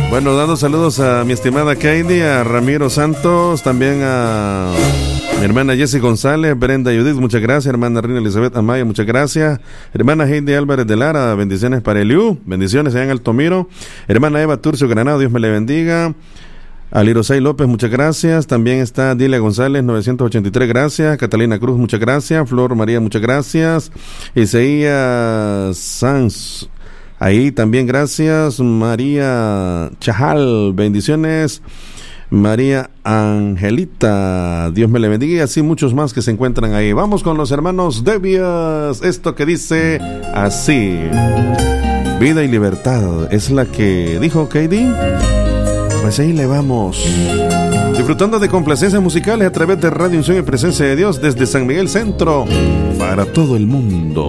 Bueno, dando saludos a mi estimada Katie, a Ramiro Santos, también a mi hermana Jessie González, Brenda Judith, muchas gracias, hermana Rina Elizabeth Amaya, muchas gracias, hermana Heidi Álvarez de Lara, bendiciones para Eliú, bendiciones allá en Altomiro, hermana Eva Turcio Granado, Dios me le bendiga, a Lirosay López, muchas gracias, también está Dilia González, 983, gracias, Catalina Cruz, muchas gracias, Flor María, muchas gracias, Isaías Sanz, ahí también gracias, María Chajal, bendiciones, María Angelita, Dios me le bendiga, y así muchos más que se encuentran ahí. Vamos con los hermanos Debias, esto que dice así: vida y libertad, es la que dijo Katie. Pues ahí le vamos, disfrutando de complacencias musicales a través de Radio Unción y Presencia de Dios desde San Miguel Centro para todo el mundo.